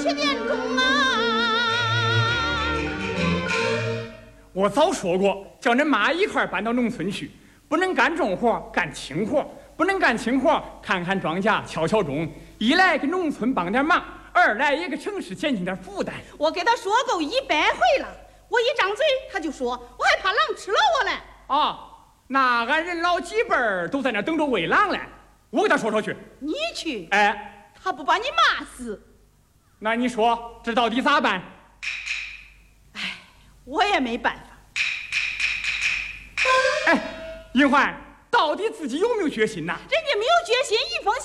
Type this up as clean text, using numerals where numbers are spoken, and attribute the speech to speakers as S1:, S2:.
S1: 7点钟啊！
S2: 我早说过，叫恁妈一块搬到农村去，不能干重活，干轻活，不能干轻活，看看庄稼，敲敲钟。一来给农村帮点忙，二来也给城市减轻点负担。
S1: 我给他说够100回了，我一张嘴他就说，我还怕狼吃了我嘞。
S2: 啊，那俺人老几辈儿都在那等着喂狼嘞，我给他说去。
S1: 你去？
S2: 哎，
S1: 他不把你骂死？
S2: 那你说这到底咋办？
S1: 哎，我也没办法。
S2: 哎，银环，到底自己有没有决心呐？
S1: 人家没有决心，一封